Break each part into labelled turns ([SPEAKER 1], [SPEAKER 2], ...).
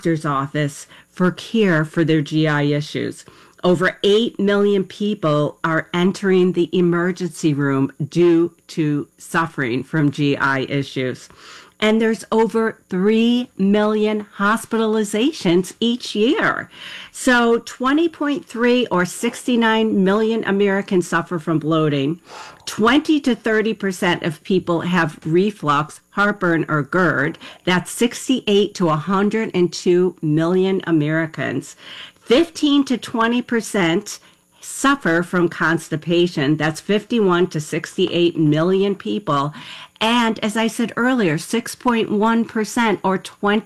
[SPEAKER 1] doctor's office for care for their GI issues. Over 8 million people are entering the emergency room due to suffering from GI issues. And there's over 3 million hospitalizations each year. So 20.3 or 69 million Americans suffer from bloating. 20 to 30% of people have reflux, heartburn, or GERD. That's 68 to 102 million Americans. 15 to 20% suffer from constipation. That's 51 to 68 million people. And as I said earlier, 6.1% or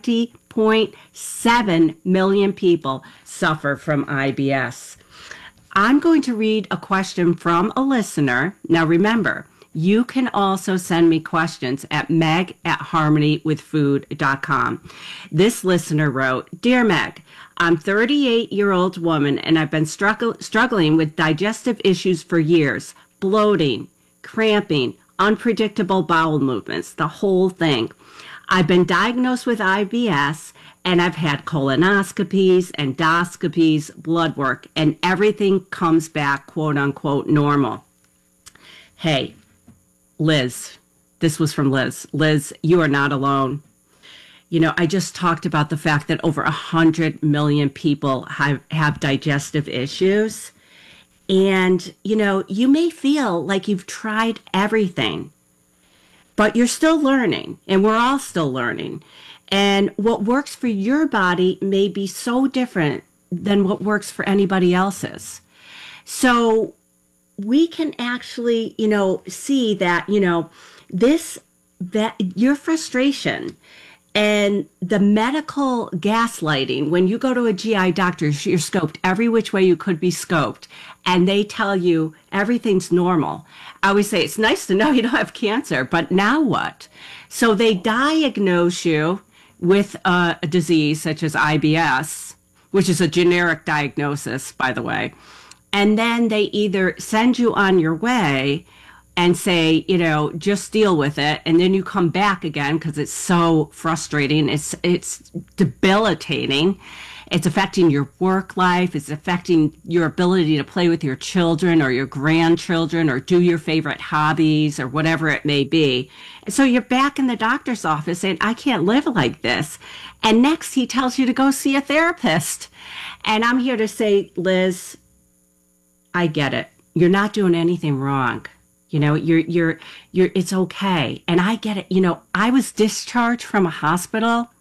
[SPEAKER 1] 20.7 million people suffer from IBS. I'm going to read a question from a listener. Now remember, you can also send me questions at meg@harmonywithfood.com. This listener wrote, Dear Meg, I'm a 38-year-old woman and I've been struggling with digestive issues for years. Bloating, cramping, unpredictable bowel movements, the whole thing. I've been diagnosed with IBS and I've had colonoscopies, endoscopies, blood work, and everything comes back, quote unquote, normal. Hey, Liz, this was from Liz. Liz, you are not alone. You know, I just talked about the fact that over 100 million people have digestive issues. And, you know, you may feel like you've tried everything, but you're still learning, and we're all still learning. And what works for your body may be so different than what works for anybody else's. So we can actually, you know, see that, you know, that your frustration and the medical gaslighting, when you go to a GI doctor, you're scoped every which way you could be scoped, and they tell you everything's normal. I always say, it's nice to know you don't have cancer, but now what? So they diagnose you with a disease such as IBS, which is a generic diagnosis, by the way, and then they either send you on your way and say, you know, just deal with it. And then you come back again because it's so frustrating. It's debilitating. It's affecting your work life. It's affecting your ability to play with your children or your grandchildren or do your favorite hobbies or whatever it may be. And so you're back in the doctor's office saying, I can't live like this. And next he tells you to go see a therapist. And I'm here to say, Liz, I get it. You're not doing anything wrong. You know, it's okay. And I get it. You know, I was discharged from a hospital,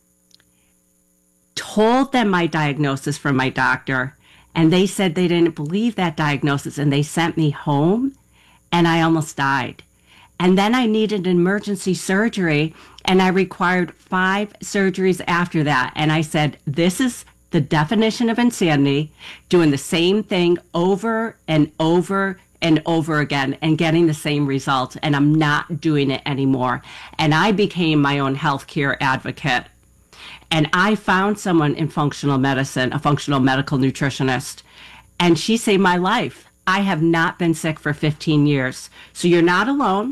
[SPEAKER 1] told them my diagnosis from my doctor, and they said they didn't believe that diagnosis, and they sent me home, and I almost died. And then I needed emergency surgery, and I required 5 surgeries after that. And I said, this is the definition of insanity, doing the same thing over and over and over again and getting the same results, and I'm not doing it anymore. And I became my own healthcare advocate. And I found someone in functional medicine, a functional medical nutritionist, and she saved my life. I have not been sick for 15 years. So you're not alone.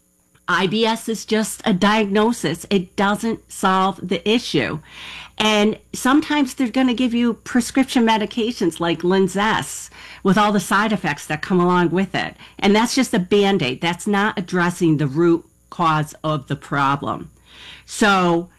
[SPEAKER 1] IBS is just a diagnosis. It doesn't solve the issue. And sometimes they're going to give you prescription medications like Linzess with all the side effects that come along with it. And that's just a Band-Aid. That's not addressing the root cause of the problem. So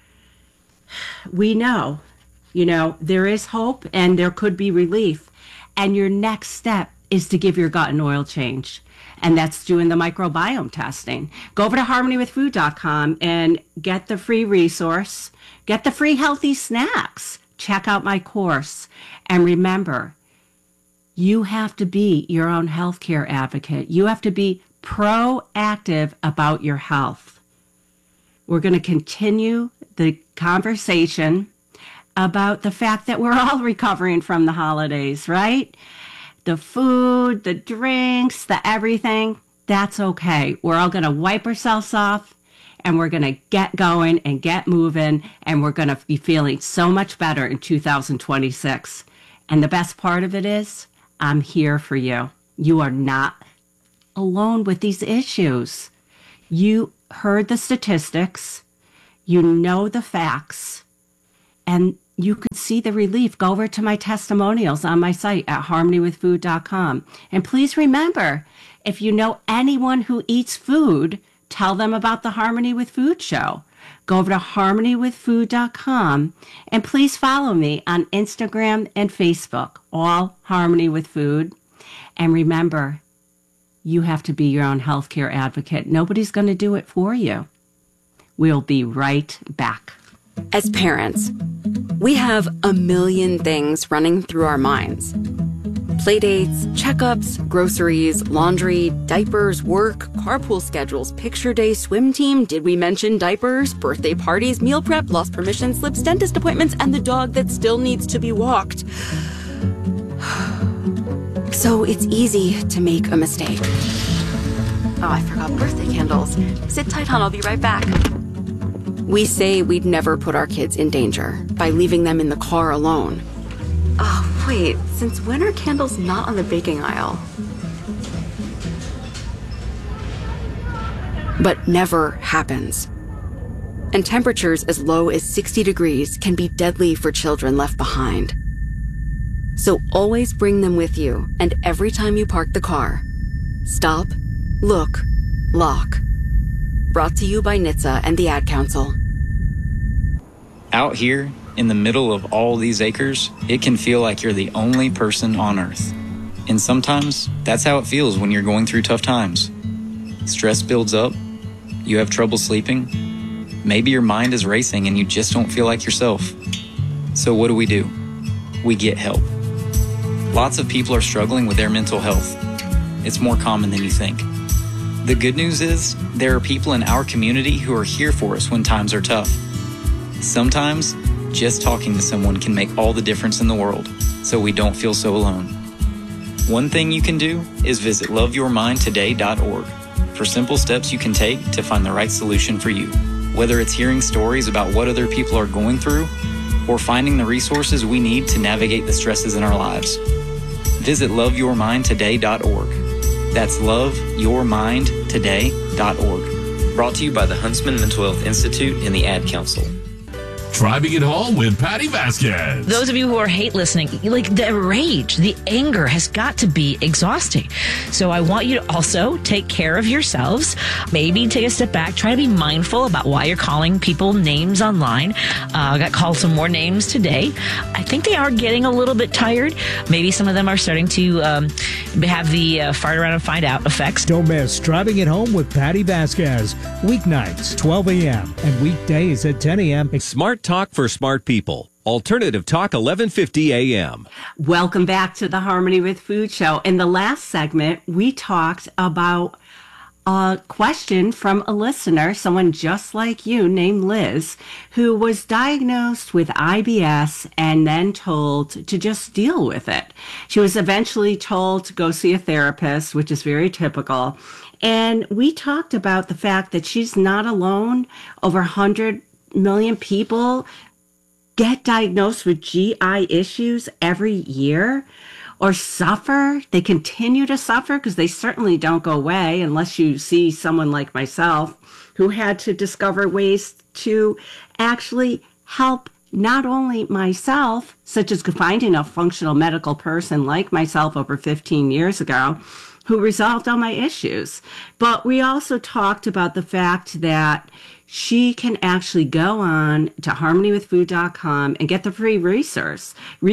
[SPEAKER 1] we know, you know, there is hope and there could be relief. And your next step is to give your gut an oil change. And that's doing the microbiome testing. Go over to harmonywithfood.com and get the free resource. Get the free healthy snacks. Check out my course. And remember, you have to be your own healthcare advocate. You have to be proactive about your health. We're going to continue the conversation about the fact that we're all recovering from the holidays, right? The food, the drinks, the everything, that's okay. We're all going to wipe ourselves off and we're going to get going and get moving, and we're going to be feeling so much better in 2026. And the best part of it is, I'm here for you. You are not alone with these issues. You heard the statistics, you know the facts, and you could see the relief. Go over to my testimonials on my site at harmonywithfood.com. And please remember, if you know anyone who eats food, tell them about the Harmony with Food show. Go over to harmonywithfood.com and please follow me on Instagram and Facebook, all Harmony with Food. And remember, you have to be your own healthcare advocate. Nobody's going to do it for you. We'll be right back.
[SPEAKER 2] As parents, we have a million things running through our minds. Playdates, checkups, groceries, laundry, diapers, work, carpool schedules, picture day, swim team, did we mention diapers, birthday parties, meal prep, lost permission slips, dentist appointments, and the dog that still needs to be walked. So it's easy to make a mistake. Oh, I forgot birthday candles. Sit tight, hon, I'll be right back. We say we'd never put our kids in danger by leaving them in the car alone. Oh, wait, since when are candles not on the baking aisle? But never happens. And temperatures as low as 60 degrees can be deadly for children left behind. So always bring them with you, and every time you park the car, stop, look, lock. Brought to you by NHTSA and the Ad Council.
[SPEAKER 3] Out here, in the middle of all these acres, it can feel like you're the only person on Earth. And sometimes, that's how it feels when you're going through tough times. Stress builds up, you have trouble sleeping, maybe your mind is racing and you just don't feel like yourself. So what do? We get help. Lots of people are struggling with their mental health. It's more common than you think. The good news is, there are people in our community who are here for us when times are tough. Sometimes, just talking to someone can make all the difference in the world, so we don't feel so alone. One thing you can do is visit loveyourmindtoday.org for simple steps you can take to find the right solution for you. Whether it's hearing stories about what other people are going through, or finding the resources we need to navigate the stresses in our lives. Visit loveyourmindtoday.org. That's loveyourmindtoday.org. Brought to you by the Huntsman Mental Health Institute and the Ad Council.
[SPEAKER 4] Driving It Home with Patty Vasquez.
[SPEAKER 5] Those of you who are hate listening, like the rage, the anger has got to be exhausting. So I want you to also take care of yourselves. Maybe take a step back. Try to be mindful about why you're calling people names online. I got called some more names today. I think they are getting a little bit tired. Maybe some of them are starting to have the fart around and find out effects.
[SPEAKER 6] Don't miss Driving It Home with Patty Vasquez. Weeknights, 12 a.m. and weekdays at 10 a.m.
[SPEAKER 7] Smart Talk for Smart People. Alternative Talk 1150 a.m.
[SPEAKER 1] Welcome back to the Harmony with Food show. In the last segment, we talked about a question from a listener, someone just like you named Liz, who was diagnosed with IBS and then told to just deal with it. She was eventually told to go see a therapist, which is very typical. And we talked about the fact that she's not alone. Over 100 million people get diagnosed with GI issues every year or suffer. They continue to suffer because they certainly don't go away unless you see someone like myself who had to discover ways to actually help not only myself, such as finding a functional medical person like myself over 15 years ago, who resolved all my issues. But we also talked about the fact that she can actually go on to harmonywithfood.com and get the free resource.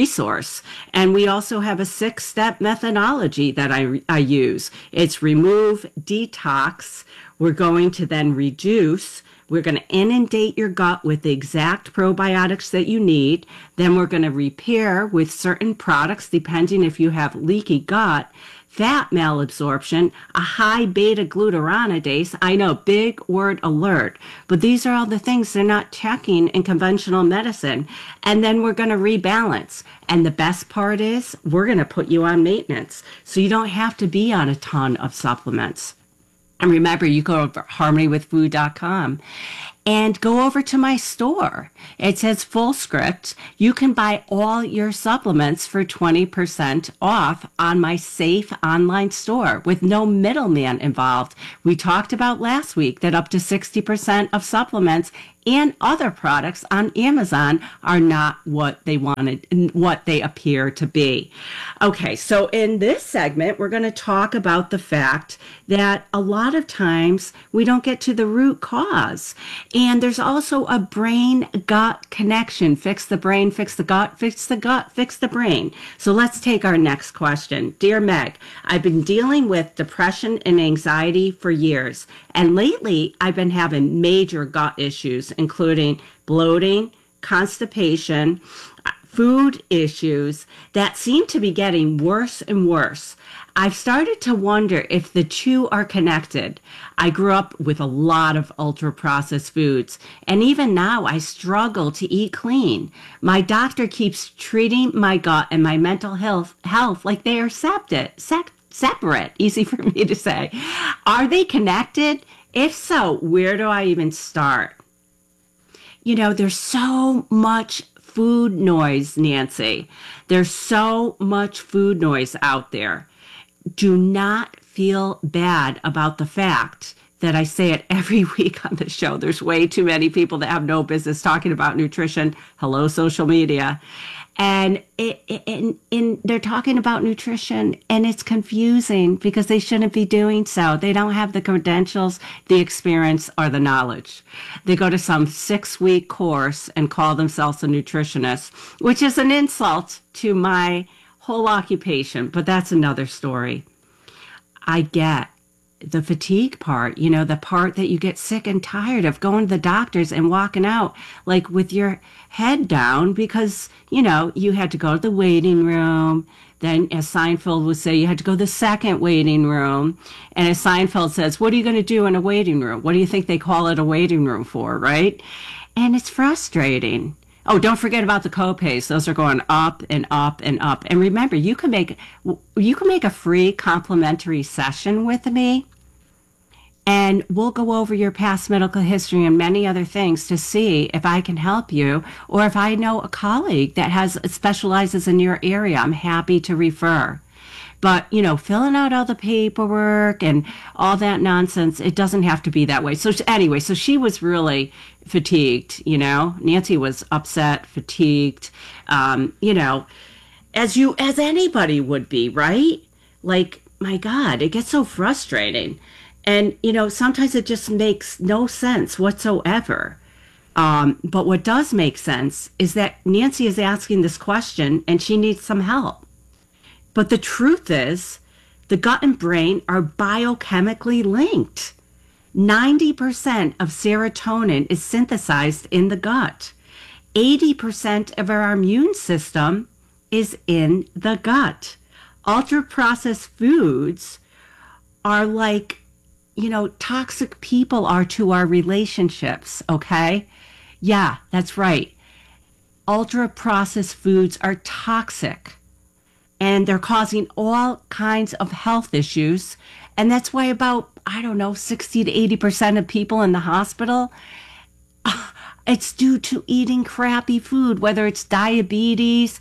[SPEAKER 1] And we also have a 6-step methodology that I use. It's remove, detox. We're going to then reduce. We're going to inundate your gut with the exact probiotics that you need. Then we're going to repair with certain products, depending if you have leaky gut, fat malabsorption, a high beta-glucuronidase. I know, big word alert, but these are all the things they're not checking in conventional medicine. And then we're going to rebalance. And the best part is we're going to put you on maintenance, so you don't have to be on a ton of supplements. And remember, you go to harmonywithfood.com. and go over to my store. It says Full Script. You can buy all your supplements for 20% off on my safe online store with no middleman involved. We talked about last week that up to 60% of supplements and other products on Amazon are not what they wanted, what they appear to be. Okay, so in this segment, we're going to talk about the fact that a lot of times we don't get to the root cause. And there's also a brain-gut connection. Fix the brain, fix the gut, fix the gut, fix the brain. So let's take our next question. Dear Meg, I've been dealing with depression and anxiety for years. And lately, I've been having major gut issues, including bloating, constipation, food issues that seem to be getting worse and worse. I've started to wonder if the two are connected. I grew up with a lot of ultra-processed foods, and even now I struggle to eat clean. My doctor keeps treating my gut and my mental health like they are separate. Easy for me to say. Are they connected? If so, where do I even start? You know, there's so much food noise, Nancy. There's so much food noise out there. Do not feel bad about the fact that I say it every week on the show. There's way too many people that have no business talking about nutrition. Hello, social media. And they're talking about nutrition, and it's confusing because they shouldn't be doing so. They don't have the credentials, the experience, or the knowledge. They go to some 6-week course and call themselves a nutritionist, which is an insult to my whole occupation, but that's another story. I get the fatigue part, you know, the part that you get sick and tired of going to the doctors and walking out like with your head down because, you know, you had to go to the waiting room. Then, as Seinfeld would say, you had to go to the second waiting room. And as Seinfeld says, what are you going to do in a waiting room? What do you think they call it a waiting room for, right? And it's frustrating. Oh, don't forget about the copays. Those are going up and up and up. And remember, you can make a free complimentary session with me, and we'll go over your past medical history and many other things to see if I can help you, or if I know a colleague that specializes in your area, I'm happy to refer. But, you know, filling out all the paperwork and all that nonsense, it doesn't have to be that way. So anyway, so she was really fatigued, you know. Nancy was upset, fatigued, you know, as anybody would be, right? Like, my God, it gets so frustrating. And, you know, sometimes it just makes no sense whatsoever. But what does make sense is that Nancy is asking this question and she needs some help. But the truth is, the gut and brain are biochemically linked. 90% of serotonin is synthesized in the gut. 80% of our immune system is in the gut. Ultra-processed foods are like, you know, toxic people are to our relationships, okay? Yeah, that's right. Ultra-processed foods are toxic. And they're causing all kinds of health issues. And that's why about, 60 to 80% of people in the hospital, it's due to eating crappy food, whether it's diabetes,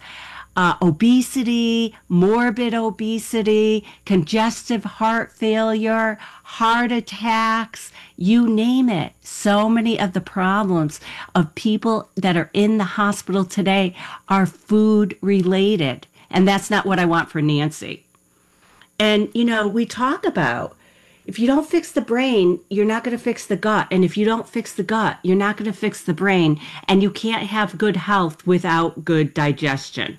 [SPEAKER 1] obesity, morbid obesity, congestive heart failure, heart attacks, you name it. So many of the problems of people that are in the hospital today are food related. And that's not what I want for Nancy. And, you know, we talk about if you don't fix the brain, you're not going to fix the gut. And if you don't fix the gut, you're not going to fix the brain. And you can't have good health without good digestion.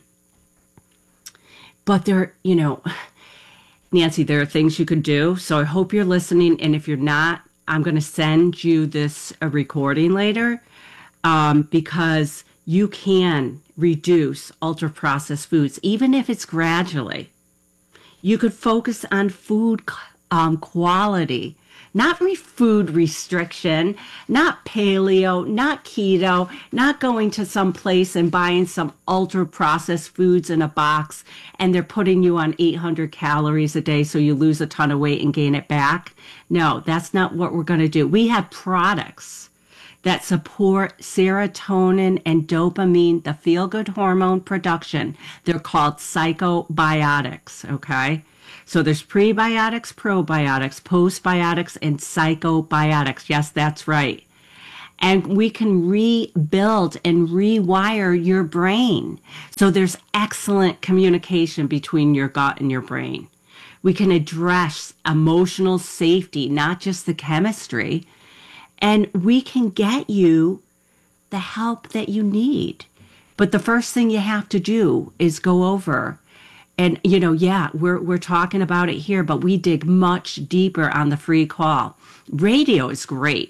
[SPEAKER 1] But there, you know, Nancy, there are things you could do. So I hope you're listening. And if you're not, I'm going to send you this recording later because you can reduce ultra-processed foods, even if it's gradually. You could focus on food quality, not food restriction, not paleo, not keto, not going to some place and buying some ultra-processed foods in a box and they're putting you on 800 calories a day so you lose a ton of weight and gain it back. No, that's not what we're going to do. We have products that support serotonin and dopamine, the feel-good hormone production. They're called psychobiotics, okay? So there's prebiotics, probiotics, postbiotics, and psychobiotics. Yes, that's right. And we can rebuild and rewire your brain. So there's excellent communication between your gut and your brain. We can address emotional safety, not just the chemistry. And we can get you the help that you need. But the first thing you have to do is go over. And, we're talking about it here, but we dig much deeper on the free call. Radio is great.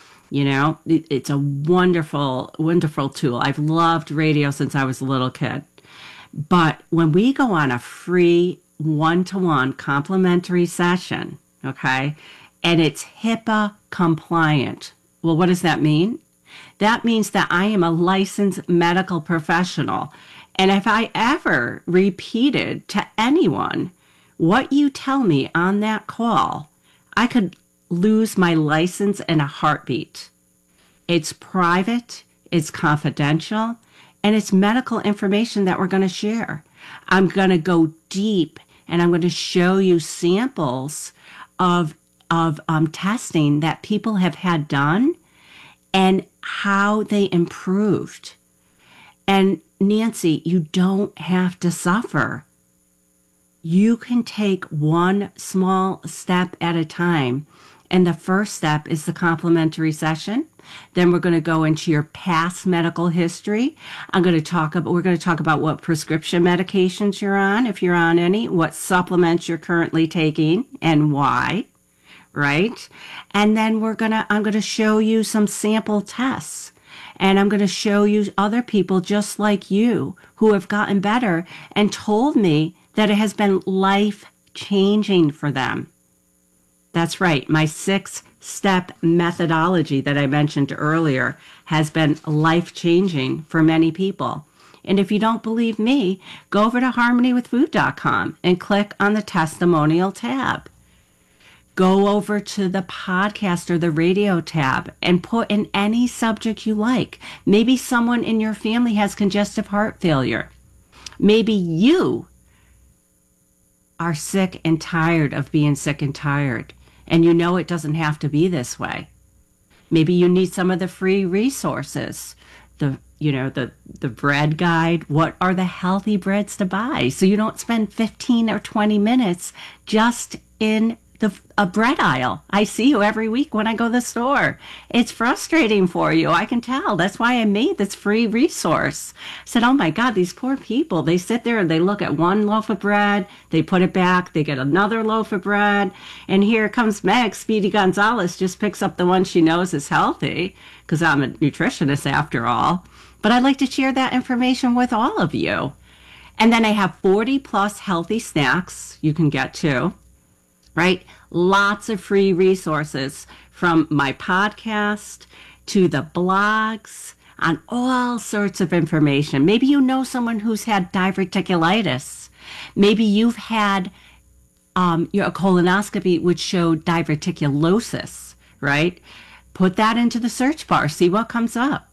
[SPEAKER 1] It's a wonderful, wonderful tool. I've loved radio since I was a little kid. But when we go on a free one-to-one complimentary session, okay, and it's HIPAA compliant. Well, what does that mean? That means that I am a licensed medical professional. And if I ever repeated to anyone what you tell me on that call, I could lose my license in a heartbeat. It's private, it's confidential, and it's medical information that we're going to share. I'm going to go deep, and I'm going to show you samples of testing that people have had done and how they improved. And Nancy, you don't have to suffer. You can take one small step at a time. And the first step is the complimentary session. Then we're going to go into your past medical history. We're going to talk about what prescription medications you're on, if you're on any, what supplements you're currently taking and why, right? And then I'm going to show you some sample tests. And I'm going to show you other people just like you who have gotten better and told me that it has been life-changing for them. That's right. My 6-step methodology that I mentioned earlier has been life-changing for many people. And if you don't believe me, go over to harmonywithfood.com and click on the testimonial tab. Go over to the podcast or the radio tab and put in any subject you like. Maybe someone in your family has congestive heart failure. Maybe you are sick and tired of being sick and tired. And you know it doesn't have to be this way. Maybe you need some of the free resources. The bread guide. What are the healthy breads to buy? So you don't spend 15 or 20 minutes just in a bread aisle. I see you every week when I go to the store. It's frustrating for you. I can tell. That's why I made this free resource. I said, oh my God, these poor people, they sit there and they look at one loaf of bread, they put it back, they get another loaf of bread, and here comes Meg, Speedy Gonzalez, just picks up the one she knows is healthy, because I'm a nutritionist after all. But I'd like to share that information with all of you. And then I have 40 plus healthy snacks you can get too. Right? Lots of free resources from my podcast to the blogs on all sorts of information. Maybe you know someone who's had diverticulitis. Maybe you've had your colonoscopy which showed diverticulosis, right? Put that into the search bar, see what comes up.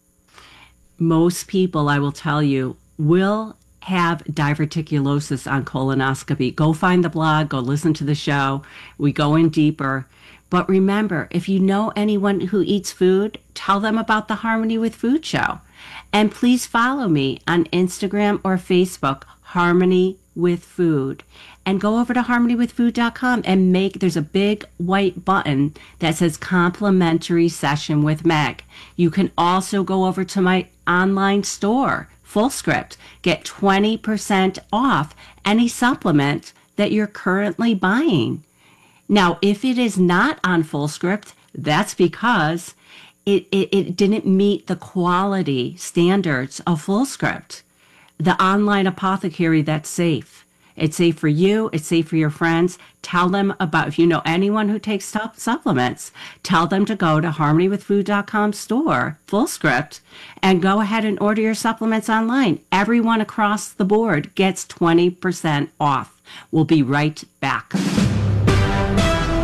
[SPEAKER 1] Most people, I will tell you, will have diverticulosis on colonoscopy. Go find the blog, go listen to the show. We go in deeper. But remember, if you know anyone who eats food, tell them about the Harmony with Food show. And please follow me on Instagram or Facebook, Harmony with Food. And go over to harmonywithfood.com and there's a big white button that says complimentary session with Meg. You can also go over to my online store, Fullscript. Get 20% off any supplement that you're currently buying. Now, if it is not on Fullscript, that's because it didn't meet the quality standards of Fullscript, the online apothecary that's safe. It's safe for you. It's safe for your friends. Tell them about, if you know anyone who takes supplements, tell them to go to harmonywithfood.com store, Fullscript, and go ahead and order your supplements online. Everyone across the board gets 20% off. We'll be right back.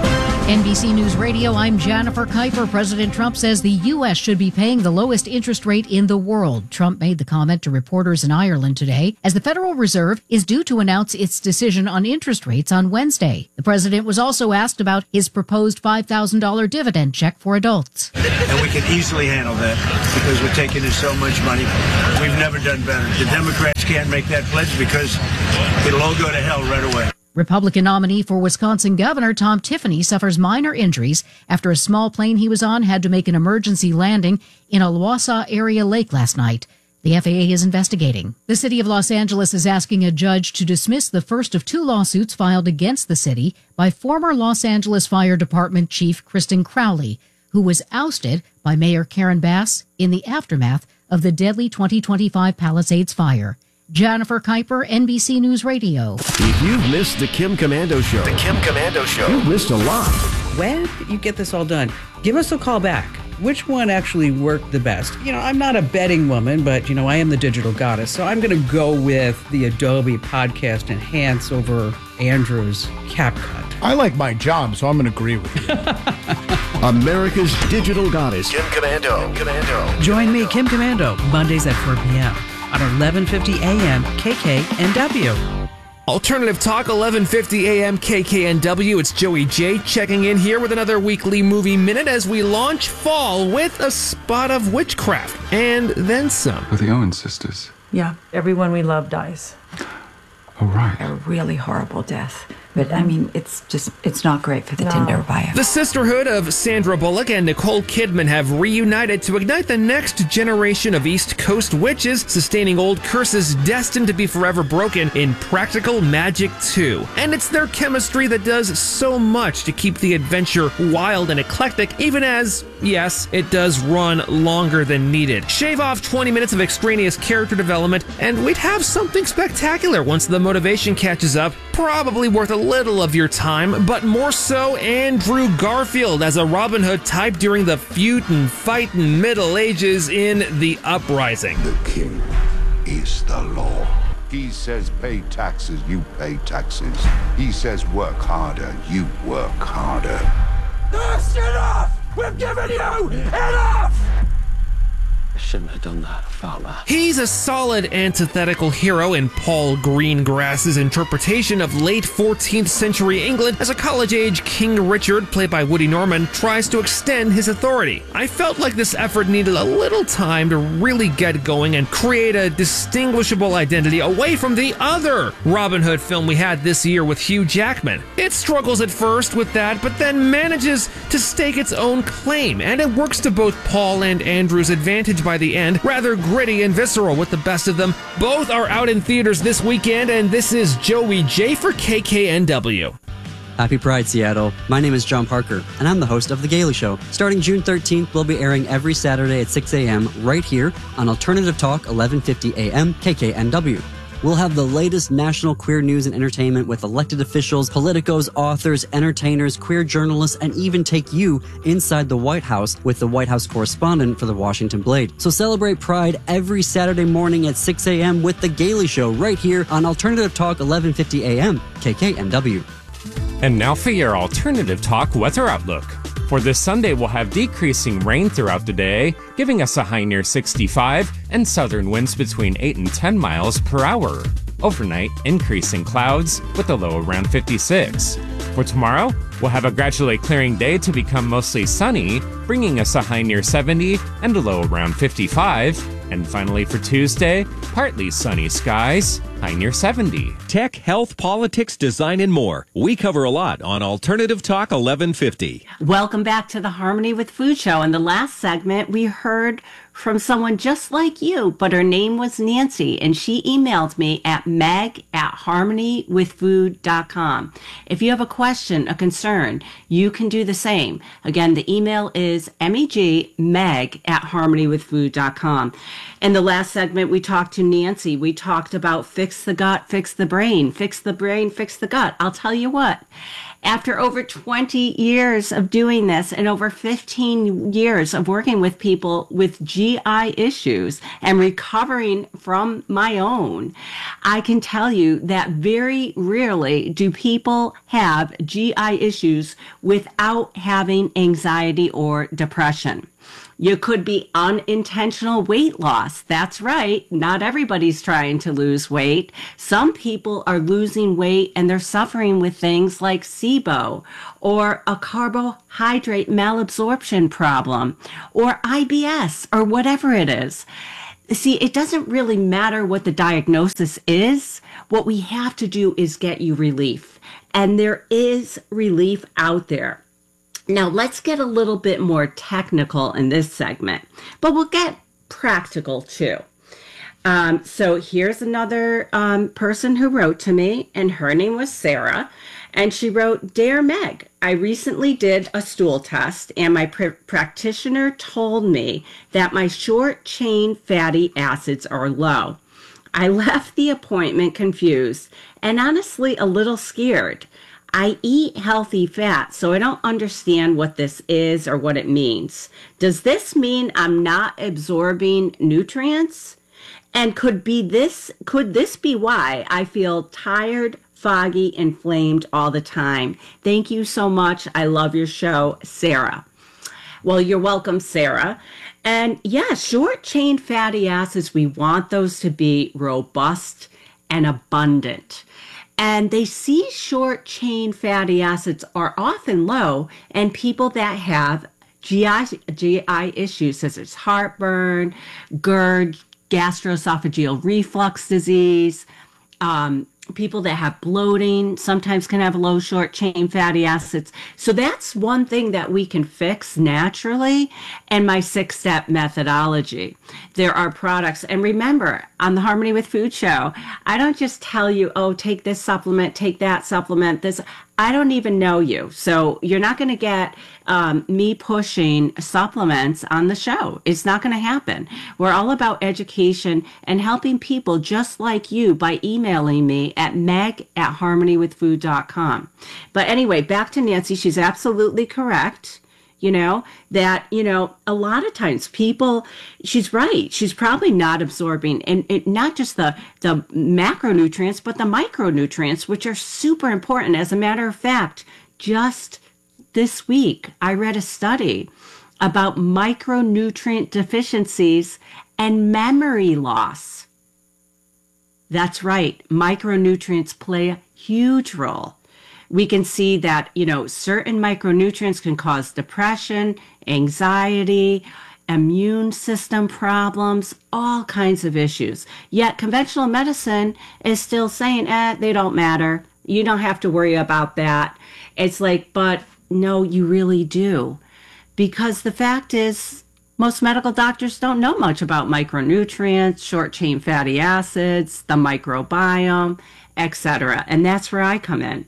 [SPEAKER 8] NBC News Radio, I'm Jennifer Kuiper. President Trump says the U.S. should be paying the lowest interest rate in the world. Trump made the comment to reporters in Ireland today as the Federal Reserve is due to announce its decision on interest rates on Wednesday. The president was also asked about his proposed $5,000 dividend check for adults.
[SPEAKER 9] And we can easily handle that because we're taking in so much money. We've never done better. The Democrats can't make that pledge because it'll all go to hell right away.
[SPEAKER 8] Republican nominee for Wisconsin Governor Tom Tiffany suffers minor injuries after a small plane he was on had to make an emergency landing in a Wausau area lake last night. The FAA is investigating. The city of Los Angeles is asking a judge to dismiss the first of 2 lawsuits filed against the city by former Los Angeles Fire Department Chief Kristen Crowley, who was ousted by Mayor Karen Bass in the aftermath of the deadly 2025 Palisades fire. Jennifer Kuiper, NBC News Radio.
[SPEAKER 10] If you've missed the Kim Komando Show, you've missed a lot.
[SPEAKER 11] When you get this all done, give us a call back. Which one actually worked the best? I'm not a betting woman, but, I am the digital goddess. So I'm going to go with the Adobe Podcast Enhance over Andrew's CapCut.
[SPEAKER 12] I like my job, so I'm going to agree with you.
[SPEAKER 10] America's digital goddess, Kim Komando.
[SPEAKER 11] Join me, Kim Komando, Mondays at 4 p.m. on 1150 AM KKNW.
[SPEAKER 13] Alternative Talk, 1150 AM KKNW. It's Joey J checking in here with another weekly movie minute as we launch fall with a spot of witchcraft and then some.
[SPEAKER 14] With the Owen sisters.
[SPEAKER 15] Yeah, everyone we love dies.
[SPEAKER 14] Oh, right.
[SPEAKER 15] A really horrible death. But, it's not great for the Tinder bio.
[SPEAKER 13] The sisterhood of Sandra Bullock and Nicole Kidman have reunited to ignite the next generation of East Coast witches, sustaining old curses destined to be forever broken in Practical Magic 2. And it's their chemistry that does so much to keep the adventure wild and eclectic, even as, yes, it does run longer than needed. Shave off 20 minutes of extraneous character development, and we'd have something spectacular once the motivation catches up. Probably worth a little of your time, but more so Andrew Garfield as a Robin Hood type during the feud and fight in Middle Ages in The Uprising.
[SPEAKER 16] The king is the law. He says pay taxes, you pay taxes. He says work harder, you work harder.
[SPEAKER 17] That's enough! We've given you enough!
[SPEAKER 18] I shouldn't have done that. I felt that.
[SPEAKER 13] He's a solid antithetical hero in Paul Greengrass's interpretation of late 14th century England as a college-age King Richard, played by Woody Norman, tries to extend his authority. I felt like this effort needed a little time to really get going and create a distinguishable identity away from the other Robin Hood film we had this year with Hugh Jackman. It struggles at first with that, but then manages to stake its own claim, and it works to both Paul and Andrew's advantage by the end, rather gritty and visceral with the best of them. Both are out in theaters this weekend, and this is Joey J for KKNW.
[SPEAKER 19] Happy Pride, Seattle. My name is John Parker, and I'm the host of The Gaily Show. Starting June 13th, we'll be airing every Saturday at 6 a.m. right here on Alternative Talk, 1150 a.m. KKNW. We'll have the latest national queer news and entertainment with elected officials, politicos, authors, entertainers, queer journalists, and even take you inside the White House with the White House correspondent for the Washington Blade. So celebrate Pride every Saturday morning at 6 a.m. with The Gaily Show right here on Alternative Talk 1150 a.m. KKNW.
[SPEAKER 20] And now for your Alternative Talk weather outlook. For this Sunday, we'll have decreasing rain throughout the day, giving us a high near 65 and southern winds between 8 and 10 miles per hour. Overnight, increasing clouds with a low around 56. For tomorrow, we'll have a gradually clearing day to become mostly sunny, bringing us a high near 70 and a low around 55. And finally for Tuesday, partly sunny skies, high near 70.
[SPEAKER 7] Tech, health, politics, design, and more. We cover a lot on Alternative Talk 1150.
[SPEAKER 1] Welcome back to the Harmony with Food Show. In the last segment, we heard from someone just like you, but her name was Nancy, and she emailed me at meg@harmonywithfood.com. If you have a question, a concern, you can do the same. Again, the email is meg@harmonywithfood.com. In the last segment, we talked to Nancy. We talked about fix the gut, fix the brain, fix the brain, fix the gut. I'll tell you what. After over 20 years of doing this and over 15 years of working with people with GI issues and recovering from my own, I can tell you that very rarely do people have GI issues without having anxiety or depression. You could be unintentional weight loss. That's right. Not everybody's trying to lose weight. Some people are losing weight and they're suffering with things like SIBO or a carbohydrate malabsorption problem or IBS or whatever it is. See, it doesn't really matter what the diagnosis is. What we have to do is get you relief. And there is relief out there. Now, let's get a little bit more technical in this segment, but we'll get practical too. So here's another person who wrote to me, and her name was Sarah. And she wrote, "Dear Meg, I recently did a stool test, and my practitioner told me that my short-chain fatty acids are low. I left the appointment confused and honestly a little scared. I eat healthy fat, so I don't understand what this is or what it means. Does this mean I'm not absorbing nutrients? And could this be why I feel tired, foggy, inflamed all the time? Thank you so much. I love your show, Sarah." Well, you're welcome, Sarah. And yeah, short-chain fatty acids, we want those to be robust and abundant. And they see short-chain fatty acids are often low in people that have GI issues such as heartburn, GERD, gastroesophageal reflux disease. People that have bloating sometimes can have low short-chain fatty acids. So that's one thing that we can fix naturally in my 6-step methodology. There are products. And remember, on the Harmony with Food show, I don't just tell you, oh, take this supplement, take that supplement, this. I don't even know you. So you're not going to get me pushing supplements on the show. It's not going to happen. We're all about education and helping people just like you by emailing me at meg@harmonywithfood.com. But anyway, back to Nancy. She's absolutely correct. That a lot of times people, she's right. She's probably not absorbing, and not just the macronutrients, but the micronutrients, which are super important. As a matter of fact, just this week, I read a study about micronutrient deficiencies and memory loss. That's right. Micronutrients play a huge role. We can see that, certain micronutrients can cause depression, anxiety, immune system problems, all kinds of issues. Yet conventional medicine is still saying, they don't matter. You don't have to worry about that. It's like, but no, you really do. Because the fact is, most medical doctors don't know much about micronutrients, short-chain fatty acids, the microbiome, etc. And that's where I come in.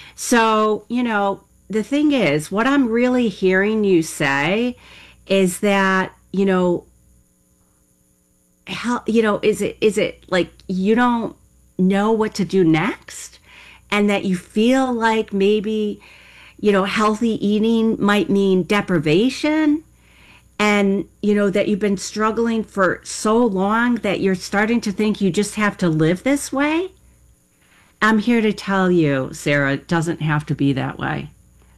[SPEAKER 1] So, the thing is, what I'm really hearing you say is that, is it like you don't know what to do next? And that you feel like maybe, healthy eating might mean deprivation? And, that you've been struggling for so long that you're starting to think you just have to live this way? I'm here to tell you, Sarah, it doesn't have to be that way.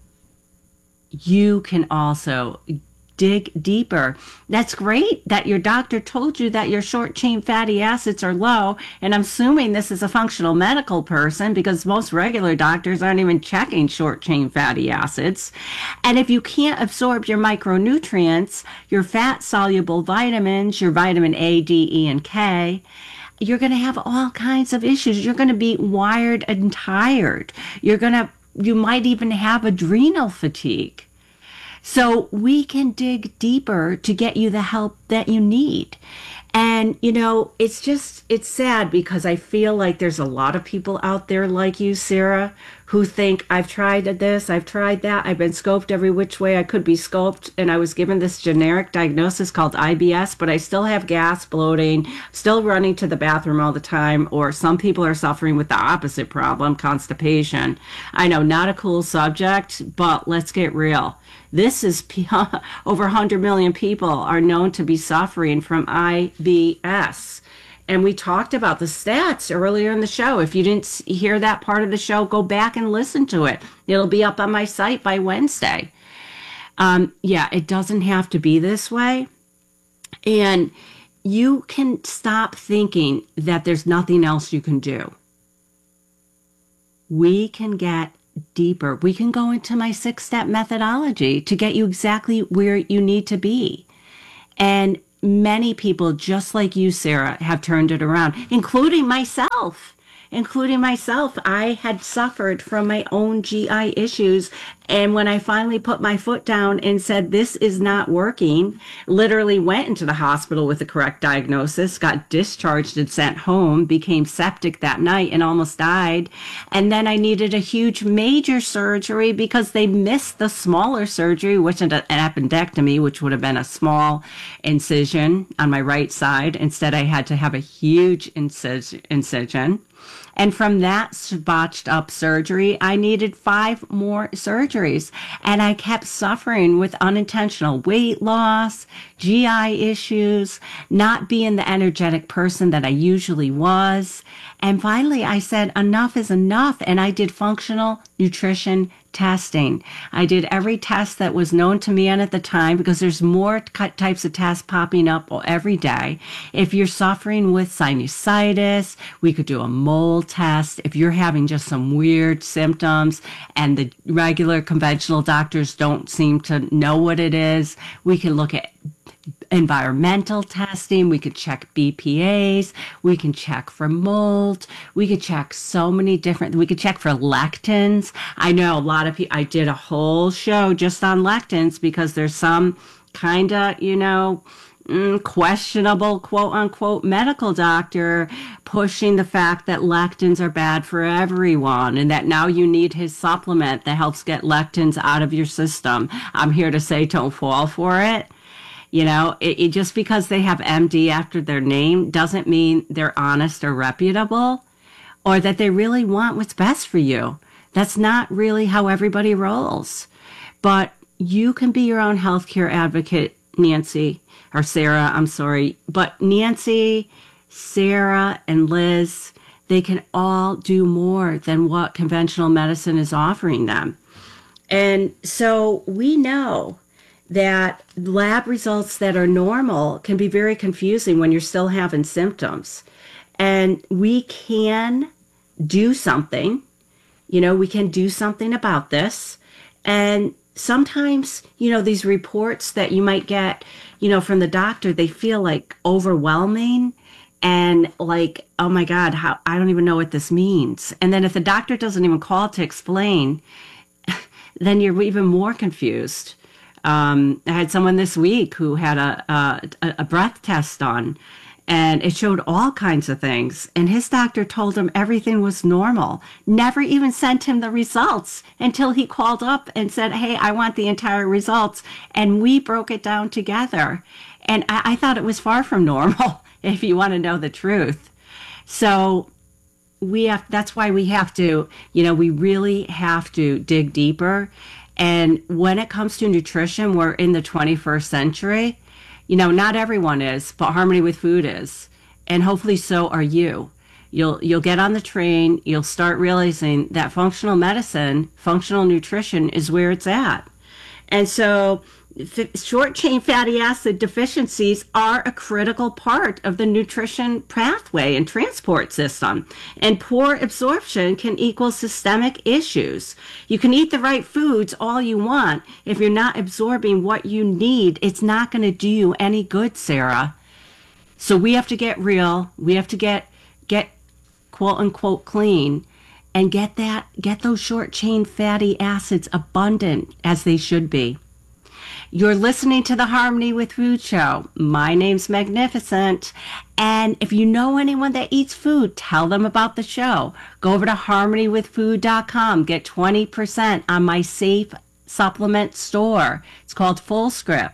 [SPEAKER 1] You can also dig deeper. That's great that your doctor told you that your short-chain fatty acids are low, and I'm assuming this is a functional medical person because most regular doctors aren't even checking short-chain fatty acids. And if you can't absorb your micronutrients, your fat-soluble vitamins, your vitamin A, D, E, and K, you're going to have all kinds of issues. You're going to be wired and tired. You might even have adrenal fatigue. So we can dig deeper to get you the help that you need. And, it's sad because I feel like there's a lot of people out there like you, Sarah, who think I've tried this, I've tried that, I've been scoped every which way I could be scoped, and I was given this generic diagnosis called IBS, but I still have gas, bloating, still running to the bathroom all the time, or some people are suffering with the opposite problem, constipation. I know, not a cool subject, but let's get real. This is over 100 million people are known to be suffering from IBS. And we talked about the stats earlier in the show. If you didn't hear that part of the show, go back and listen to it. It'll be up on my site by Wednesday. It doesn't have to be this way. And you can stop thinking that there's nothing else you can do. We can get deeper. We can go into my 6-step methodology to get you exactly where you need to be. And many people, just like you, Sarah, have turned it around, including myself. I had suffered from my own GI issues. And when I finally put my foot down and said, this is not working, literally went into the hospital with the correct diagnosis, got discharged and sent home, became septic that night and almost died. And then I needed a huge major surgery because they missed the smaller surgery, which is an appendectomy, which would have been a small incision on my right side. Instead, I had to have a huge incision. And from that botched up surgery, I needed 5 more surgeries. And I kept suffering with unintentional weight loss, GI issues, not being the energetic person that I usually was. And finally, I said, enough is enough. And I did functional nutrition testing. I did every test that was known to me at the time, because there's more types of tests popping up every day. If you're suffering with sinusitis, we could do a mole test. If you're having just some weird symptoms and the regular conventional doctors don't seem to know what it is, we can look at environmental testing. We could check BPAs. We can check for mold. We could check so many different, we could check for lectins. I know a lot of people, I did a whole show just on lectins because there's some kind of, questionable, quote unquote, medical doctor pushing the fact that lectins are bad for everyone and that now you need his supplement that helps get lectins out of your system. I'm here to say don't fall for it. It just because they have MD after their name doesn't mean they're honest or reputable or that they really want what's best for you. That's not really how everybody rolls. But you can be your own healthcare advocate, Nancy, or Sarah, I'm sorry. But Nancy, Sarah, and Liz, they can all do more than what conventional medicine is offering them. And so we know that lab results that are normal can be very confusing when you're still having symptoms. And we can do something, we can do something about this. And sometimes, these reports that you might get, from the doctor, they feel like overwhelming and like, oh my God, I don't even know what this means. And then if the doctor doesn't even call to explain, then you're even more confused. I had someone this week who had a breath test done, and it showed all kinds of things. And his doctor told him everything was normal, never even sent him the results until he called up and said, hey, I want the entire results. And we broke it down together. And I thought it was far from normal, if you want to know the truth. So that's why we have to, we really have to dig deeper. And when it comes to nutrition, we're in the 21st century. Not everyone is, but Harmony with Food is. And hopefully so are you. You'll get on the train. You'll start realizing that functional medicine, functional nutrition is where it's at. And so short chain fatty acid deficiencies are a critical part of the nutrition pathway and transport system. And poor absorption can equal systemic issues. You can eat the right foods all you want. If you're not absorbing what you need, it's not going to do you any good, Sarah. So we have to get real. We have to get quote unquote clean and get those short chain fatty acids abundant as they should be. You're listening to the Harmony with Food show. My name's Magnificent. And if you know anyone that eats food, tell them about the show. Go over to harmonywithfood.com. Get 20% on my safe supplement store. It's called FullScript.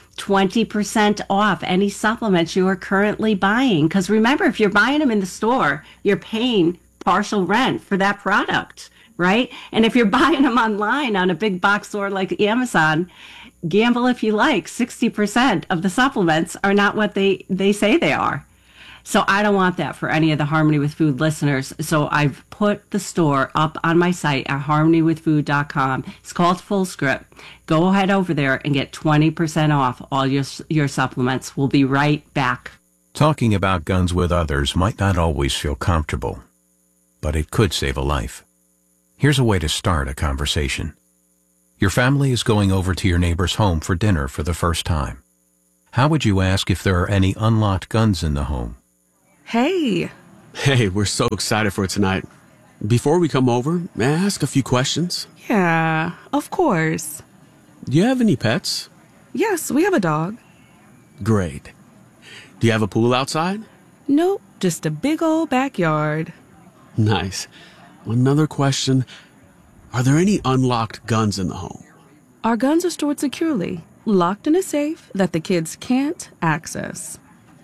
[SPEAKER 1] 20% off any supplements you are currently buying. Because remember, if you're buying them in the store, you're paying partial rent for that product, right? And if you're buying them online on a big box store like Amazon, gamble if you like, 60% of the supplements are not what they say they are. So I don't want that for any of the Harmony with Food listeners. So I've put the store up on my site at harmonywithfood.com. It's called FullScript. Go ahead over there and get 20% off all your supplements. We'll be right back.
[SPEAKER 21] Talking about guns with others might not always feel comfortable, but it could save a life. Here's a way to start a conversation. Your family is going over to your neighbor's home for dinner for the first time. How would you ask if there are any unlocked guns in the home?
[SPEAKER 22] Hey, we're so excited for tonight. Before we come over, may I ask a few questions?
[SPEAKER 23] Yeah, of course.
[SPEAKER 22] Do you have any pets?
[SPEAKER 23] Yes, we have a dog.
[SPEAKER 22] Great. Do you have a pool outside?
[SPEAKER 23] Nope, just a big old backyard.
[SPEAKER 22] Nice. Another question. Are there any unlocked guns in the home?
[SPEAKER 23] Our guns are stored securely, locked in a safe that the kids can't access.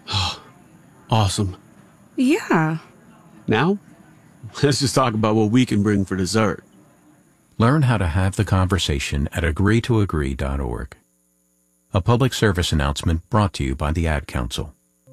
[SPEAKER 22] Awesome.
[SPEAKER 23] Yeah.
[SPEAKER 22] Now, let's just talk about what we can bring for dessert.
[SPEAKER 21] Learn how to have the conversation at agreetoagree.org. A public service announcement brought to you by the Ad Council.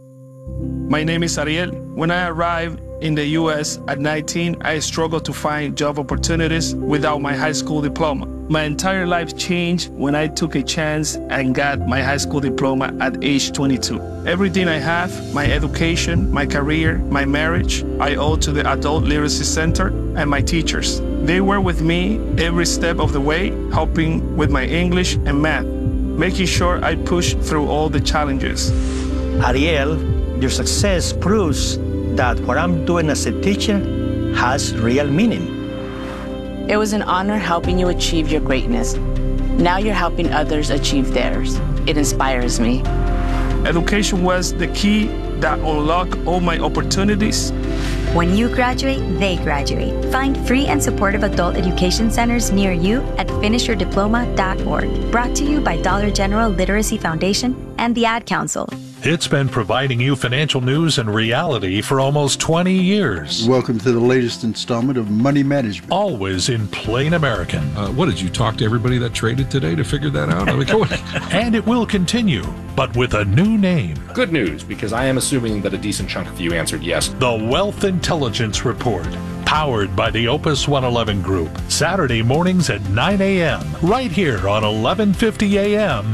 [SPEAKER 24] My name is Ariel. When I arrived in the U.S. at 19, I struggled to find job opportunities without my high school diploma. My entire life changed when I took a chance and got my high school diploma at age 22. Everything I have, my education, my career, my marriage, I owe to the Adult Literacy Center and my teachers. They were with me every step of the way, helping with my English and math, making sure I pushed through all the challenges.
[SPEAKER 25] Ariel, your success proves that what I'm doing as a teacher has real meaning.
[SPEAKER 26] It was an honor helping you achieve your greatness. Now you're helping others achieve theirs. It inspires me.
[SPEAKER 24] Education was the key that unlocked all my opportunities.
[SPEAKER 27] When you graduate, they graduate. Find free and supportive adult education centers near you at finishyourdiploma.org. Brought to you by Dollar General Literacy Foundation and the Ad Council.
[SPEAKER 28] It's been providing you financial news and reality for almost 20 years.
[SPEAKER 29] Welcome to the latest installment of Money Management.
[SPEAKER 28] Always in plain American.
[SPEAKER 30] What, did you talk to everybody that traded today to figure that out? I mean,
[SPEAKER 28] and it will continue, but with a new name.
[SPEAKER 31] Good news, because I am assuming that a decent chunk of you answered yes.
[SPEAKER 28] The Wealth Intelligence Report, powered by the Opus 111 Group. Saturday mornings at 9 a.m., right here on 1150 a.m.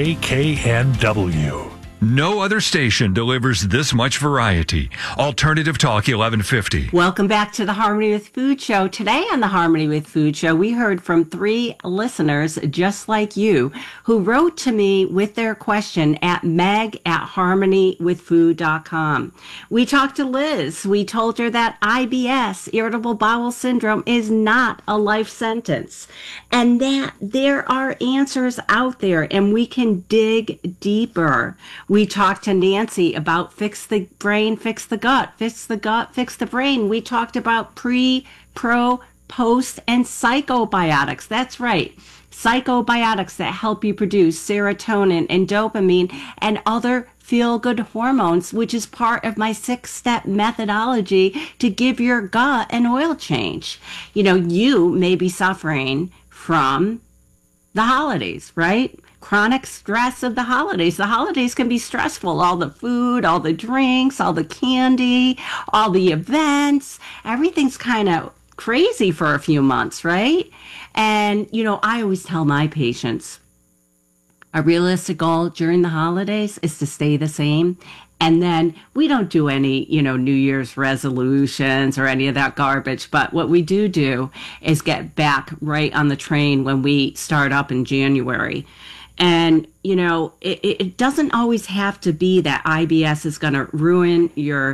[SPEAKER 28] KKNW.
[SPEAKER 32] No other station delivers this much variety. Alternative Talk 1150.
[SPEAKER 1] Welcome back to the Harmony with Food show. Today on the Harmony with Food show, we heard from 3 listeners just like you who wrote to me with their question at meg@harmonywithfood.com. We talked to Liz. We told her that IBS, irritable bowel syndrome, is not a life sentence and that there are answers out there and we can dig deeper. We talked to Nancy about fix the brain, fix the gut, fix the gut, fix the brain. We talked about pre, pro, post, and psychobiotics. That's right. Psychobiotics that help you produce serotonin and dopamine and other feel-good hormones, which is part of my 6-step methodology to give your gut an oil change. You know, you may be suffering from the holidays, right? Chronic stress of the holidays. The holidays can be stressful. All the food, all the drinks, all the candy, all the events. Everything's kind of crazy for a few months, right? And, you know, I always tell my patients, a realistic goal during the holidays is to stay the same. And then we don't do any, you know, New Year's resolutions or any of that garbage. But what we do is get back right on the train when we start up in January. And, you know, it doesn't always have to be that IBS is going to ruin your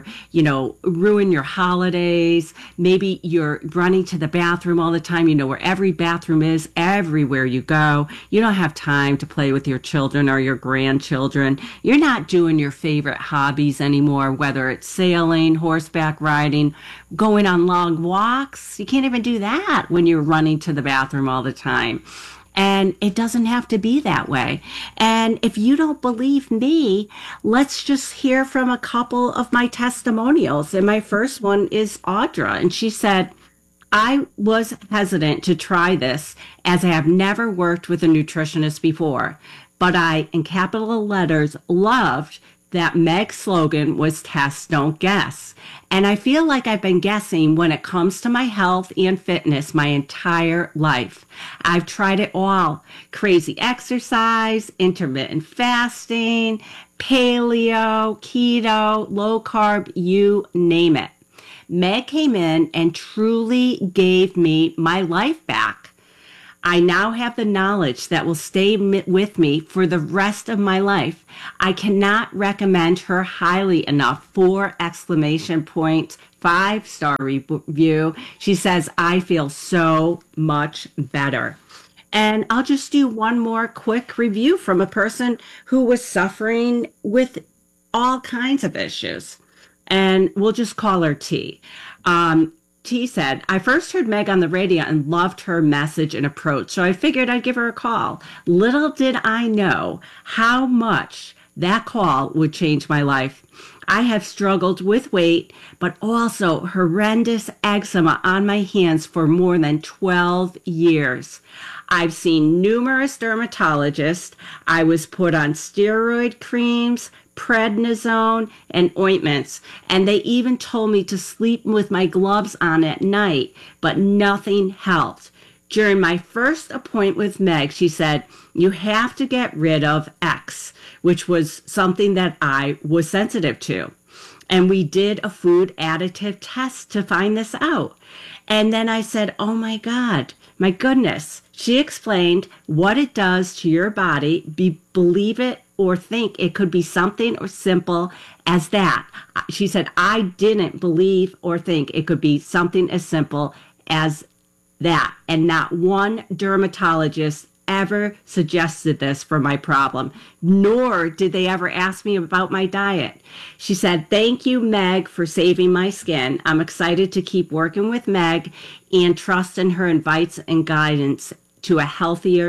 [SPEAKER 1] holidays. Maybe you're running to the bathroom all the time, you know, where every bathroom is, everywhere you go. You don't have time to play with your children or your grandchildren. You're not doing your favorite hobbies anymore, whether it's sailing, horseback riding, going on long walks. You can't even do that when you're running to the bathroom all the time. And it doesn't have to be that way. And if you don't believe me, let's just hear from a couple of my testimonials. And my first one is Audra. And she said, I was hesitant to try this as I have never worked with a nutritionist before. But I, in capital letters, loved that Meg's slogan was test, don't guess. And I feel like I've been guessing when it comes to my health and fitness my entire life. I've tried it all. Crazy exercise, intermittent fasting, paleo, keto, low carb, you name it. Meg came in and truly gave me my life back. I now have the knowledge that will stay with me for the rest of my life. I cannot recommend her highly enough. 4 exclamation points, 5-star review. She says, I feel so much better. And I'll just do one more quick review from a person who was suffering with all kinds of issues. And we'll just call her T. T said, I first heard Meg on the radio and loved her message and approach, so I figured I'd give her a call. Little did I know how much that call would change my life. I have struggled with weight, but also horrendous eczema on my hands for more than 12 years. I've seen numerous dermatologists. I was put on steroid creams, prednisone, and ointments, and they even told me to sleep with my gloves on at night, but nothing helped. During my first appointment with Meg, she said, you have to get rid of X, which was something that I was sensitive to. And we did a food additive test to find this out. And then I said, oh my God, my goodness. She explained what it does to your body. Believe it or think it could be something as simple as that. She said, I didn't believe or think it could be something as simple as that. And not one dermatologist ever suggested this for my problem, nor did they ever ask me about my diet. She said, thank you, Meg, for saving my skin. I'm excited to keep working with Meg and trust in her advice and guidance to a healthier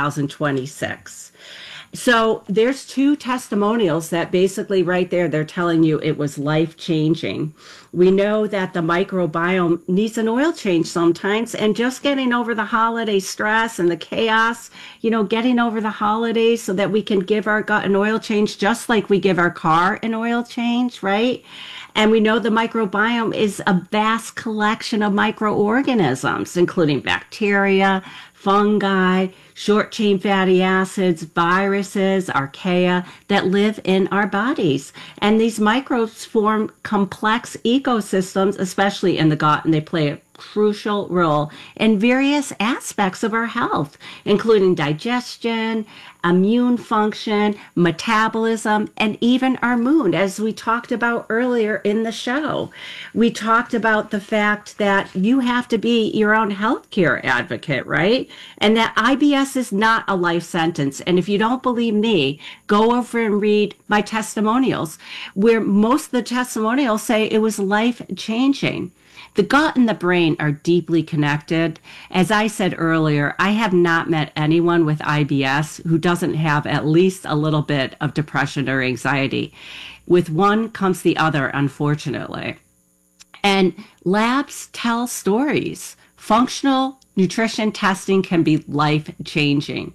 [SPEAKER 1] 2026. So there's 2 testimonials that basically right there, they're telling you it was life-changing. We know that the microbiome needs an oil change sometimes, and just getting over the holiday stress and the chaos, you know, getting over the holidays so that we can give our gut an oil change just like we give our car an oil change, right? And we know the microbiome is a vast collection of microorganisms, including bacteria, fungi, short-chain fatty acids, viruses, archaea that live in our bodies. And these microbes form complex ecosystems, especially in the gut, and they play a crucial role in various aspects of our health, including digestion, immune function, metabolism, and even our mood. As we talked about earlier in the show, we talked about the fact that you have to be your own healthcare advocate, right? And that IBS is not a life sentence. And if you don't believe me, go over and read my testimonials, where most of the testimonials say it was life-changing. The gut and the brain are deeply connected. As I said earlier, I have not met anyone with IBS who doesn't have at least a little bit of depression or anxiety. With one comes the other, unfortunately. And labs tell stories. Functional nutrition testing can be life-changing.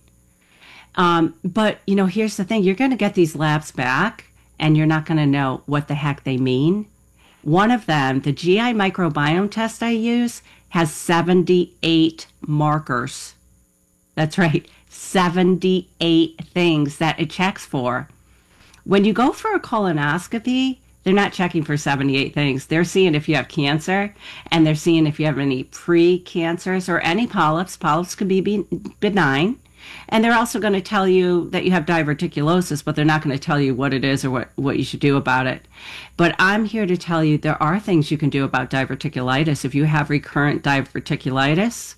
[SPEAKER 1] But, you know, here's the thing. You're going to get these labs back, and you're not going to know what the heck they mean. One of them, the GI microbiome test I use, has 78 markers. That's right, 78 things that it checks for. When you go for a colonoscopy, they're not checking for 78 things. They're seeing if you have cancer, and they're seeing if you have any pre-cancers or any polyps. Polyps could be benign. And they're also going to tell you that you have diverticulosis, but they're not going to tell you what it is or what you should do about it. But I'm here to tell you there are things you can do about diverticulitis. If you have recurrent diverticulitis,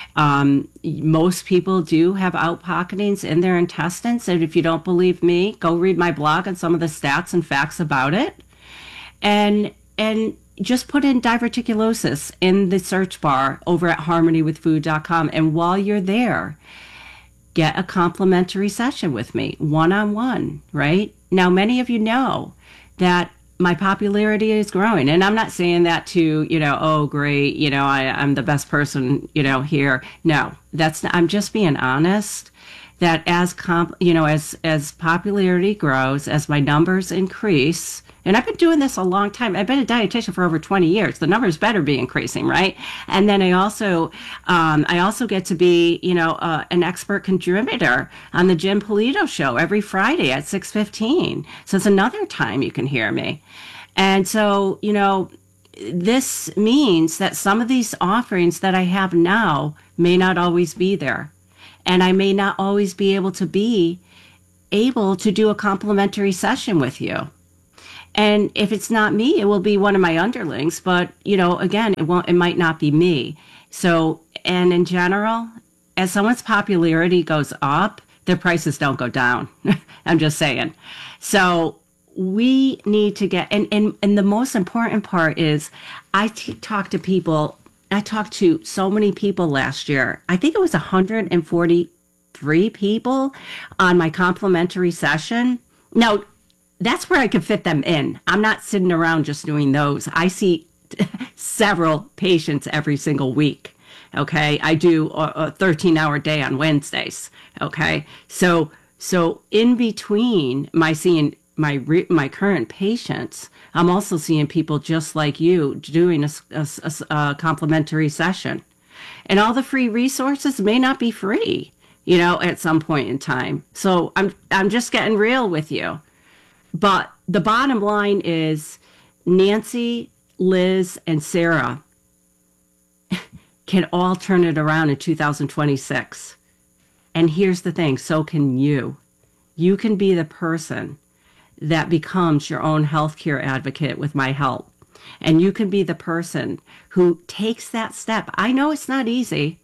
[SPEAKER 1] most people do have outpocketings in their intestines. And if you don't believe me, go read my blog on some of the stats and facts about it. And just put in diverticulosis in the search bar over at harmonywithfood.com. And while you're there, get a complimentary session with me, one-on-one, right? Now, many of you know that my popularity is growing. And I'm not saying that to, oh, great, I'm the best person, here. No, that's not, I'm just being honest that as popularity grows, as my numbers increase, and I've been doing this a long time. I've been a dietitian for over 20 years. The numbers better be increasing, right? And then I also get to be, an expert contributor on the Jim Polito show every Friday at 6:15. So it's another time you can hear me. And so, this means that some of these offerings that I have now may not always be there. And I may not always be able to do a complimentary session with you. And if it's not me, it will be one of my underlings. But, again, it might not be me. So, and in general, as someone's popularity goes up, their prices don't go down. I'm just saying. So we need to get, and the most important part is I talk to people. I talked to so many people last year. I think it was 143 people on my complimentary session. Now, that's where I could fit them in. I'm not sitting around just doing those. I see several patients every single week. Okay. I do a 13-hour day on Wednesdays. Okay. So in between seeing my current patients, I'm also seeing people just like you doing a complimentary session. And all the free resources may not be free, at some point in time. So I'm just getting real with you. But the bottom line is Nancy, Liz, and Sarah can all turn it around in 2026. And here's the thing, so can you. You can be the person that becomes your own healthcare advocate with my help. And you can be the person who takes that step. I know it's not easy.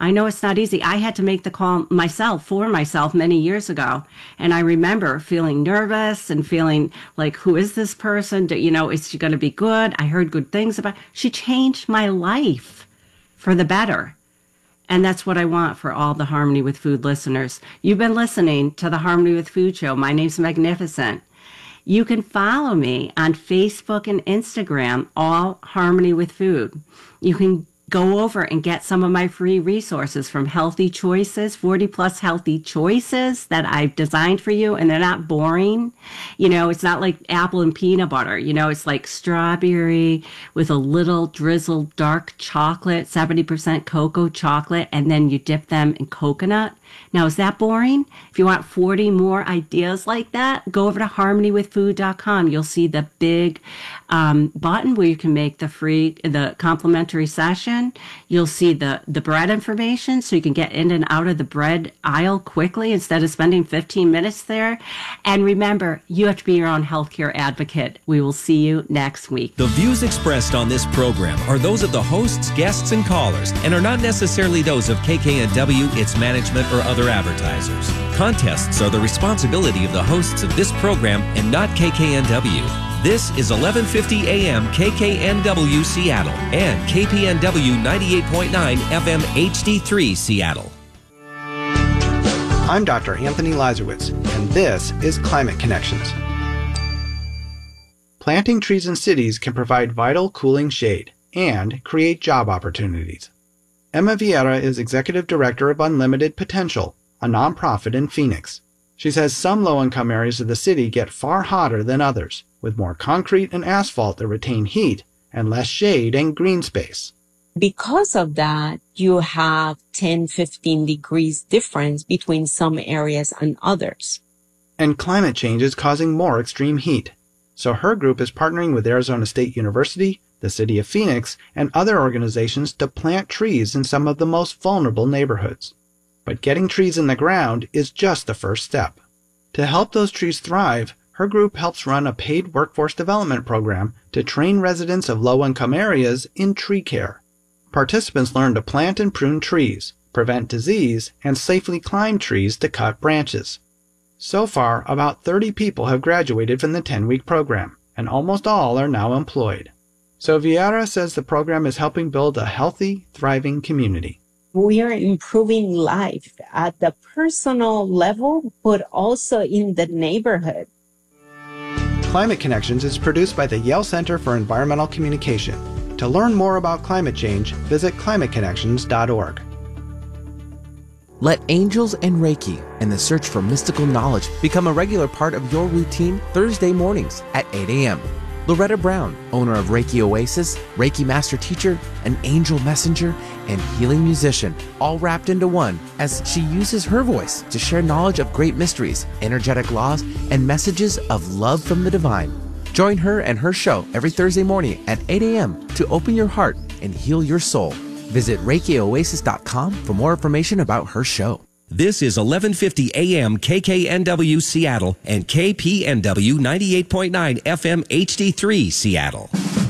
[SPEAKER 1] I had to make the call for myself many years ago. And I remember feeling nervous and feeling like, who is this person? Is she going to be good? I heard good things about her. She changed my life for the better. And that's what I want for all the Harmony with Food listeners. You've been listening to the Harmony with Food show. My name's Magnificent. You can follow me on Facebook and Instagram, all Harmony with Food. You can go over and get some of my free resources from Healthy Choices, 40 plus healthy choices that I've designed for you. And they're not boring. It's not like apple and peanut butter. It's like strawberry with a little drizzled dark chocolate, 70% cocoa chocolate, and then you dip them in coconut. Now, is that boring? If you want 40 more ideas like that, go over to harmonywithfood.com. You'll see the big button where you can make the complimentary session. You'll see the bread information so you can get in and out of the bread aisle quickly instead of spending 15 minutes there. And remember, you have to be your own healthcare advocate. We will see you next week.
[SPEAKER 7] The views expressed on this program are those of the hosts, guests, and callers and are not necessarily those of KKNW, its management, or other advertisers. Contests are the responsibility of the hosts of this program and not KKNW. This is 1150 AM KKNW Seattle and KPNW 98.9 FM HD3 Seattle.
[SPEAKER 2] I'm Dr. Anthony Lazarowitz, and this is Climate Connections. Planting trees in cities can provide vital cooling shade and create job opportunities. Emma Vieira is Executive Director of Unlimited Potential, a nonprofit in Phoenix. She says some low-income areas of the city get far hotter than others, with more concrete and asphalt that retain heat and less shade and green space.
[SPEAKER 3] Because of that, you have 10, 15 degrees difference between some areas and others.
[SPEAKER 2] And climate change is causing more extreme heat. So her group is partnering with Arizona State University, the city of Phoenix, and other organizations to plant trees in some of the most vulnerable neighborhoods. But getting trees in the ground is just the first step. To help those trees thrive, her group helps run a paid workforce development program to train residents of low-income areas in tree care. Participants learn to plant and prune trees, prevent disease, and safely climb trees to cut branches. So far, about 30 people have graduated from the 10-week program, and almost all are now employed. So Vieira says the program is helping build a healthy, thriving community.
[SPEAKER 3] We are improving life at the personal level, but also in the neighborhood.
[SPEAKER 2] Climate Connections is produced by the Yale Center for Environmental Communication. To learn more about climate change, visit climateconnections.org.
[SPEAKER 4] Let angels and Reiki and the search for mystical knowledge become a regular part of your routine Thursday mornings at 8 a.m. Loretta Brown, owner of Reiki Oasis, Reiki Master Teacher, an angel messenger, and healing musician, all wrapped into one as she uses her voice to share knowledge of great mysteries, energetic laws, and messages of love from the divine. Join her and her show every Thursday morning at 8 a.m. to open your heart and heal your soul. Visit ReikiOasis.com for more information about her show.
[SPEAKER 7] This is 1150 AM KKNW Seattle and KPNW 98.9 FM HD3 Seattle.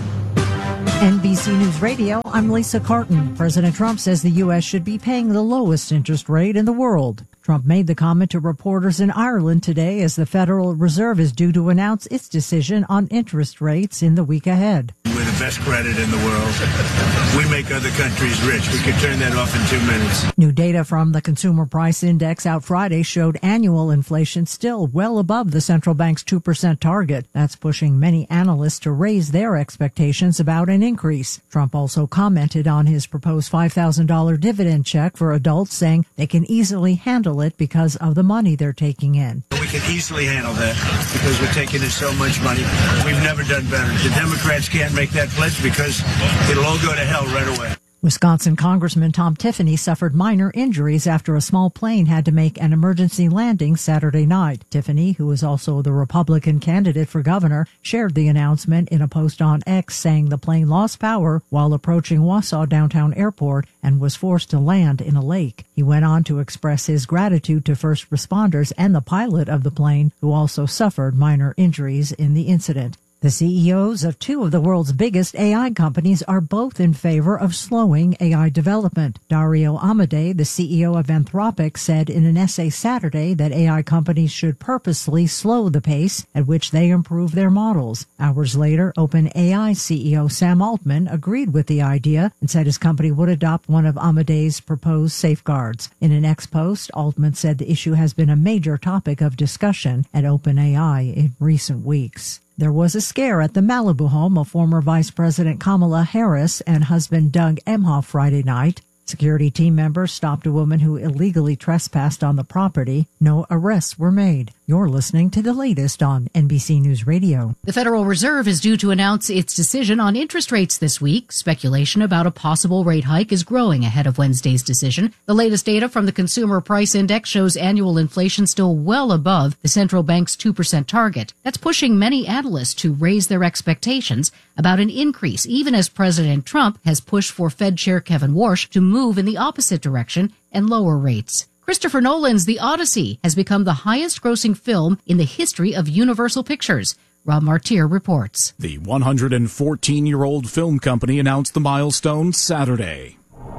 [SPEAKER 5] NBC News Radio, I'm Lisa Carton. President Trump says the U.S. should be paying the lowest interest rate in the world. Trump made the comment to reporters in Ireland today as the Federal Reserve is due to announce its decision on interest rates in the week ahead.
[SPEAKER 6] We're the best credit in the world. We make other countries rich. We could turn that off in 2 minutes.
[SPEAKER 5] New data from the Consumer Price Index out Friday showed annual inflation still well above the central bank's 2% target. That's pushing many analysts to raise their expectations about an increase. Trump also commented on his proposed $5,000 dividend check for adults, saying they can easily handle it because of the money they're taking in.
[SPEAKER 6] We can easily handle that because we're taking in so much money. We've never done better. The Democrats can't make that pledge because it'll all go to hell right away.
[SPEAKER 5] Wisconsin Congressman Tom Tiffany suffered minor injuries after a small plane had to make an emergency landing Saturday night. Tiffany, who is also the Republican candidate for governor, shared the announcement in a post on X, saying the plane lost power while approaching Wausau Downtown Airport and was forced to land in a lake. He went on to express his gratitude to first responders and the pilot of the plane, who also suffered minor injuries in the incident. The CEOs of two of the world's biggest AI companies are both in favor of slowing AI development. Dario Amodei, the CEO of Anthropic, said in an essay Saturday that AI companies should purposely slow the pace at which they improve their models. Hours later, OpenAI CEO Sam Altman agreed with the idea and said his company would adopt one of Amodei's proposed safeguards. In an X post, Altman said the issue has been a major topic of discussion at OpenAI in recent weeks. There was a scare at the Malibu home of former Vice President Kamala Harris and husband Doug Emhoff Friday night. Security team members stopped a woman who illegally trespassed on the property. No arrests were made. You're listening to the latest on NBC News Radio.
[SPEAKER 8] The Federal Reserve is due to announce its decision on interest rates this week. Speculation about a possible rate hike is growing ahead of Wednesday's decision. The latest data from the Consumer Price Index shows annual inflation still well above the central bank's 2% target. That's pushing many analysts to raise their expectations about an increase, even as President Trump has pushed for Fed Chair Kevin Warsh to move in the opposite direction and lower rates. Christopher Nolan's The Odyssey has become the highest-grossing film in the history of Universal Pictures. Rob Martier reports.
[SPEAKER 9] The 114-year-old film company announced the milestone Saturday.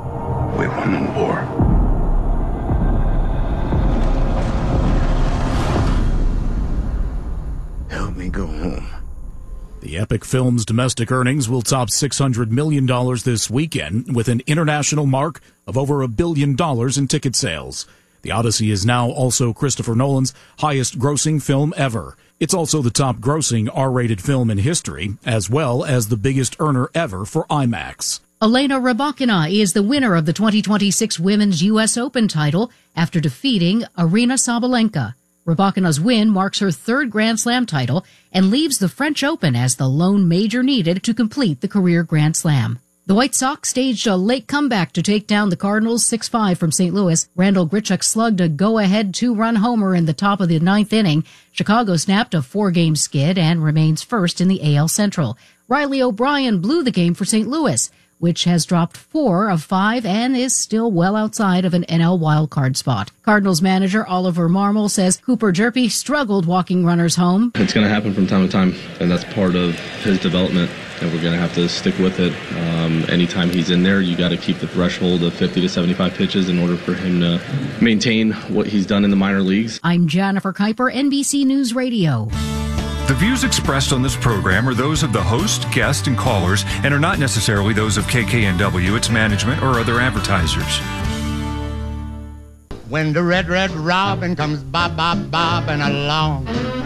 [SPEAKER 10] We won the war. Help me go home.
[SPEAKER 9] The epic film's domestic earnings will top $600 million this weekend, with an international mark of over $1 billion in ticket sales. The Odyssey is now also Christopher Nolan's highest-grossing film ever. It's also the top-grossing R-rated film in history, as well as the biggest earner ever for IMAX.
[SPEAKER 8] Elena Rybakina is the winner of the 2026 Women's U.S. Open title after defeating Aryna Sabalenka. Rybakina's win marks her third Grand Slam title and leaves the French Open as the lone major needed to complete the career Grand Slam. The White Sox staged a late comeback to take down the Cardinals 6-5 from St. Louis. Randall Grichuk slugged a go-ahead 2-run homer in the top of the ninth inning. Chicago snapped a 4-game skid and remains first in the AL Central. Riley O'Brien blew the game for St. Louis. which has dropped 4 of 5 and is still well outside of an NL wildcard spot. Cardinals manager Oliver Marmol says Cooper Jerpy struggled walking runners home.
[SPEAKER 11] It's going to happen from time to time, and that's part of his development, and we're going to have to stick with it. Anytime he's in there, you got to keep the threshold of 50 to 75 pitches in order for him to maintain what he's done in the minor leagues.
[SPEAKER 8] I'm Jennifer Kuiper, NBC News Radio.
[SPEAKER 32] The views expressed on this program are those of the host, guests, and callers and are not necessarily those of KKNW, its management, or other advertisers.
[SPEAKER 12] When the red, red robin comes bobbing along,